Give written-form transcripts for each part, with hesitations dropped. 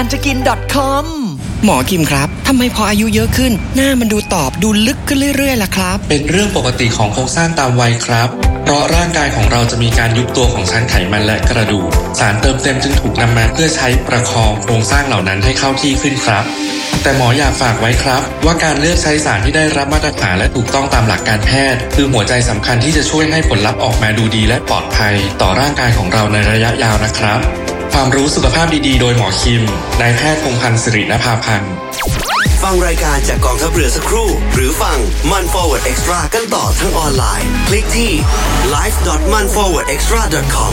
จะกิน .com หมอคิมครับทำไมพออายุเยอะขึ้นหน้ามันดูตอบดูลึกขึ้นเรื่อยๆล่ะครับเป็นเรื่องปกติของโครงสร้างตามวัยครับเพราะร่างกายของเราจะมีการยุบตัวของชั้นไขมันและกระดูกสารเติมเต็มจึงถูกนำมาเพื่อใช้ประคองโครงสร้างเหล่านั้นให้เข้าที่ขึ้นครับแต่หมออยากฝากไว้ครับว่าการเลือกใช้สารที่ได้รับมาตรฐานและถูกต้องตามหลักการแพทย์คือหัวใจสำคัญที่จะช่วยให้ผลลัพธ์ออกมาดูดีและปลอดภัยต่อร่างกายของเราในระยะยาวนะครับความรู้สุขภาพดีๆโดยหมอคิมนายแพทย์พงษ์พันธ์สิรินภาพันธ์ฟังรายการจากกองทัพเรือสักครู่หรือฟังมัน Forward Extra กันต่อทั้งออนไลน์คลิกที่ live.manforwardextra.com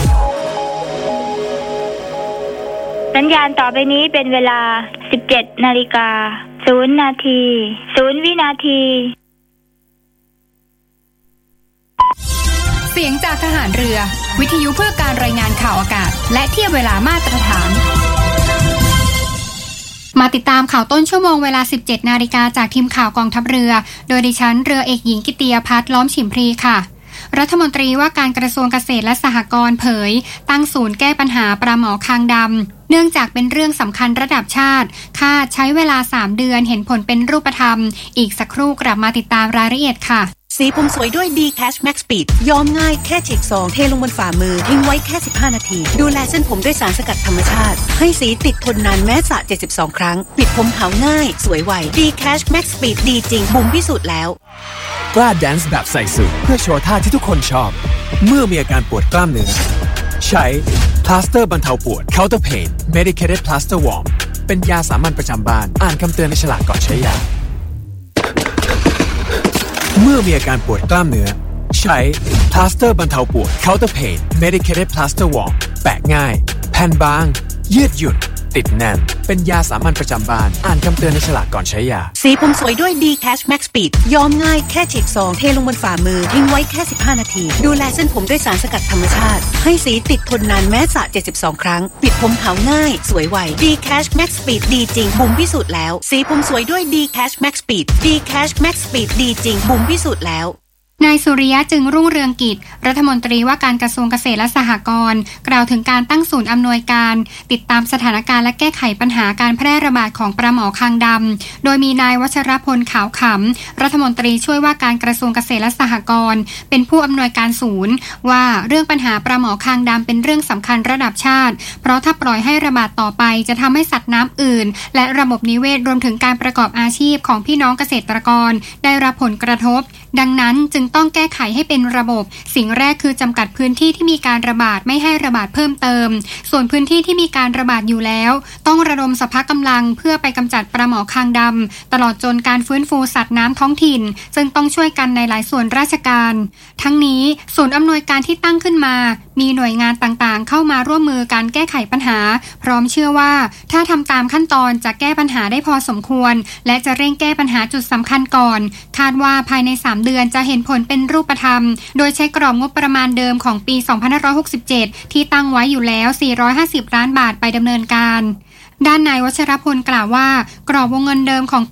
สัญญาณต่อไปนี้เป็นเวลา 17:00 น.0 นาที 0 วินาทีเสียงจากทหารเรือวิทยุเพื่อการรายงานข่าวอากาศและเทียบเวลามาตรฐานมาติดตามข่าวต้นชั่วโมงเวลา 17 นาฬิกาจากทีมข่าวกองทัพเรือโดยดิฉันเรือเอกหญิงกิติยพัฒน์ล้อมฉิมพลีค่ะรัฐมนตรีว่าการกระทรวงเกษตรและสหกรณ์เผยตั้งศูนย์แก้ปัญหาปลาหมอคางดำเนื่องจากเป็นเรื่องสำคัญระดับชาติคาดใช้เวลา3 เดือนเห็นผลเป็นรูปธรรมอีกสักครู่กลับมาติดตามรายละเอียดค่ะสีผมสวยด้วย D-Cash Max Speed ย้อมง่ายแค่ฉีกซองเทลงบนฝ่ามือทิ้งไว้แค่15 นาทีดูแลเส้นผมด้วยสารสกัดธรรมชาติให้สีติดทนนานแม้สระ72 ครั้งปิดผมขาวง่ายสวยไว D-Cash Max Speed ดีจริงบุ๋มพิสูจน์แล้วกล้าแดนซ์แบบใส่สูทเพื่อโชว์ท่าที่ทุกคนชอบเมื่อมีอาการปวดกล้ามเนื้อใช้พลาสเตอร์บรรเทาปวด Counter Pain Medicated Plaster Warm เป็นยาสามัญประจำบ้านอ่านคำเตือนในฉลากก่อนใช้ยาเมื่อมีอาการปวดกล้ามเนื้อใช้พลาสเตอร์บรรเทาปวด Counter Pain Medicated Plaster Warm แปะง่ายแผ่นบางยืดหยุ่นติดแน่นเป็นยาสามัญประจำบ้านอ่านคำเตือนในฉลากก่อนใช้ยาสีผมสวยด้วย D-Cash Max Speed ย้อมง่ายแค่ฉีกซองเทลงบนฝ่ามือทิ้งไว้แค่15 นาทีดูแลเส้นผมด้วยสารสกัดธรรมชาติให้สีติดทนนานแม้สระ72 ครั้งปิดผมขาวง่ายสวยไว D-Cash Max Speed ดีจริงบุ๋มพิสูจน์แล้วสีผมสวยด้วย D-Cash Max Speed D-Cash Max Speed ดีจริงบุ๋มพิสูจน์แล้วนายสุริยะจึงรุ่งเรืองกิจรัฐมนตรีว่าการกระทรวงเกษตรและสหกรณ์กล่าวถึงการตั้งศูนย์อำนวยการติดตามสถานการณ์และแก้ไขปัญหาการแพร่ระบาดของปลาหมอคางดำโดยมีนายวัชรพลขาวขำรัฐมนตรีช่วยว่าการกระทรวงเกษตรและสหกรณ์เป็นผู้อำนวยการศูนย์ว่าเรื่องปัญหาปลาหมอคางดำเป็นเรื่องสำคัญระดับชาติเพราะถ้าปล่อยให้ระบาดต่อไปจะทำให้สัตว์น้ำอื่นและระบบนิเวศรวมถึงการประกอบอาชีพของพี่น้องเกษตรกรได้รับผลกระทบดังนั้นจึงต้องแก้ไขให้เป็นระบบสิ่งแรกคือจำกัดพื้นที่ที่มีการระบาดไม่ให้ระบาดเพิ่มเติมส่วนพื้นที่ที่มีการระบาดอยู่แล้วต้องระดมสรรพกำลังเพื่อไปกำจัดปลาหมอคางดำตลอดจนการฟื้นฟูสัตว์น้ำท้องถิ่นซึ่งต้องช่วยกันในหลายส่วนราชการทั้งนี้ศูนย์อำนวยการที่ตั้งขึ้นมามีหน่วยงานต่างๆเข้ามาร่วมมือการแก้ไขปัญหาพร้อมเชื่อว่าถ้าทำตามขั้นตอนจะแก้ปัญหาได้พอสมควรและจะเร่งแก้ปัญหาจุดสำคัญก่อนคาดว่าภายใน3 เดือนจะเห็นผลเป็นรูปธรรมโดยใช้กรอบงบประมาณเดิมของปี 2567 ที่ตั้งไว้อยู่แล้ว 450 ล้านบาทไปดำเนินการด้านนายวัชรพลกล่าวว่ากรอบวงเงินเดิมของปี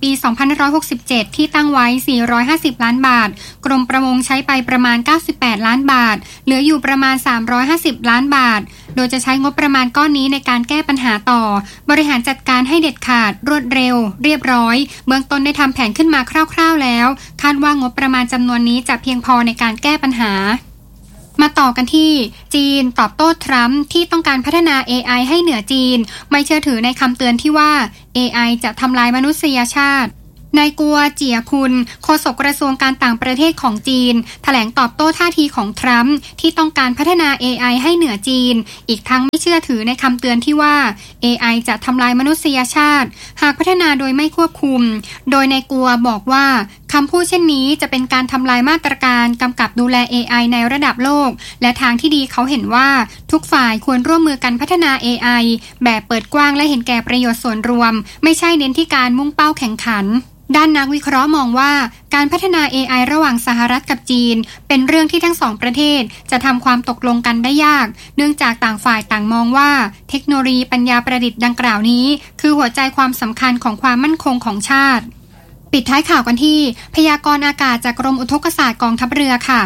2567 ที่ตั้งไว้ 450 ล้านบาทกรมประมงใช้ไปประมาณ 98 ล้านบาทเหลืออยู่ประมาณ 350 ล้านบาทโดยจะใช้งบประมาณก้อนนี้ในการแก้ปัญหาต่อบริหารจัดการให้เด็ดขาดรวดเร็วเรียบร้อยเบื้องต้นได้ทำแผนขึ้นมาคร่าวๆแล้วคาดว่างบประมาณจำนวนนี้จะเพียงพอในการแก้ปัญหามาต่อกันที่จีนตอบโต้ทรัมป์ที่ต้องการพัฒนา AI ให้เหนือจีนไม่เชื่อถือในคำเตือนที่ว่า AI จะทำลายมนุษยชาตินายกัวเจียคุนโฆษกกระทรวงการต่างประเทศของจีนแถลงตอบโต้ท่าทีของทรัมป์ที่ต้องการพัฒนา AI ให้เหนือจีนอีกทั้งไม่เชื่อถือในคำเตือนที่ว่า AI จะทำลายมนุษยชาติหากพัฒนาโดยไม่ควบคุมโดยนายกัวบอกว่าคำพูดเช่นนี้จะเป็นการทำลายมาตรการกำกับดูแล AI ในระดับโลกและทางที่ดีเขาเห็นว่าทุกฝ่ายควรร่วมมือกันพัฒนา AI แบบเปิดกว้างและเห็นแก่ประโยชน์ส่วนรวมไม่ใช่เน้นที่การมุ่งเป้าแข่งขันด้านนักวิเคราะห์มองว่าการพัฒนา AI ระหว่างสหรัฐกับจีนเป็นเรื่องที่ทั้งสองประเทศจะทำความตกลงกันได้ยากเนื่องจากต่างฝ่ายต่างมองว่าเทคโนโลยีปัญญาประดิษฐ์ดังกล่าวนี้คือหัวใจความสำคัญของความมั่นคงของชาติปิดท้ายข่าวกันที่พยากรณ์อากาศจากกรมอุทกศาสตร์กองทัพเรือค่ะ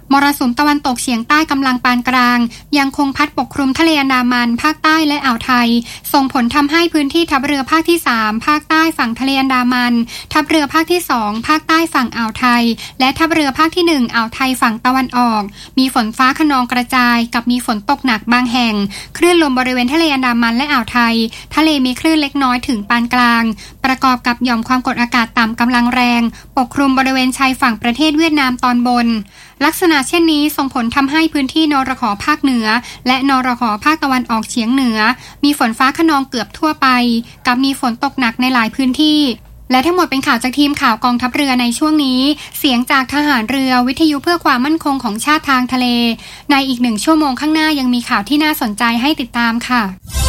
มรสุมตะวันตกเฉียงใต้กำลังปานกลางยังคงพัดปกคลุมทะเลอันดามันภาคใต้และอ่าวไทยส่งผลทำให้พื้นที่ทัพเรือภาคที่3ภาคใต้ฝั่งทะเลอันดามันทัพเรือภาคที่2ภาคใต้ฝั่งอ่าวไทยและทัพเรือภาคที่1อ่าวไทยฝั่งตะวันออกมีฝนฟ้าคะนองกระจายกับมีฝนตกหนักบางแห่งคลื่นลมบริเวณทะเลอันดามันและอ่าวไทยทะเลมีคลื่นเล็กน้อยถึงปานกลางประกอบกับหย่อมความกดอากาศต่ำกำลังแรงปกคลุมบริเวณชายฝั่งประเทศเวียดนามตอนบนลักษณะเช่นนี้ส่งผลทำให้พื้นที่นรข.ภาคเหนือและนรข.ภาคตะวันออกเฉียงเหนือมีฝนฟ้าคะนองเกือบทั่วไปกับมีฝนตกหนักในหลายพื้นที่และทั้งหมดเป็นข่าวจากทีมข่าวกองทัพเรือในช่วงนี้เสียงจากทหารเรือวิทยุเพื่อความมั่นคงของชาติทางทะเลในอีก1 ชั่วโมงข้างหน้ายังมีข่าวที่น่าสนใจให้ติดตามค่ะ